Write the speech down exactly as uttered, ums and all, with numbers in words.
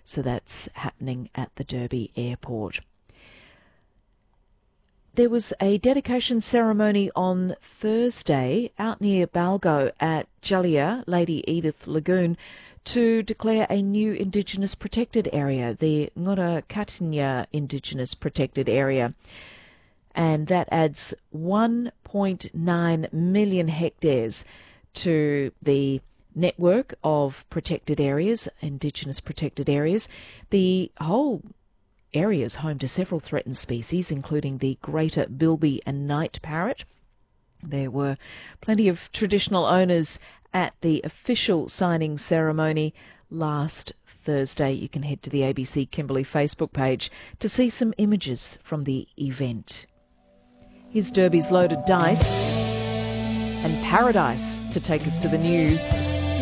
So that's happening at the Derby Airport. There was a dedication ceremony on Thursday out near Balgo at Jallia, Lady Edith Lagoon, to declare a new Indigenous protected area, the Ngura Katinya Indigenous Protected Area. And that adds one point nine million hectares to the network of protected areas, Indigenous protected areas. The whole area is home to several threatened species, including the greater bilby and night parrot. There were plenty of traditional owners at the official signing ceremony last Thursday. You can head to the A B C Kimberley Facebook page to see some images from the event. Here's Derby's Loaded Dice and Paradise to take us to the news.